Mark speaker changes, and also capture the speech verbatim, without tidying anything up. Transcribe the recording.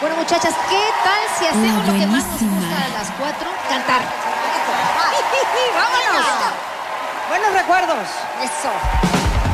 Speaker 1: Bueno, muchachas, ¿qué tal si hacemos lo que más nos gusta a las cuatro? Cantar.
Speaker 2: ¡Vámonos! Buenos recuerdos.
Speaker 1: Eso.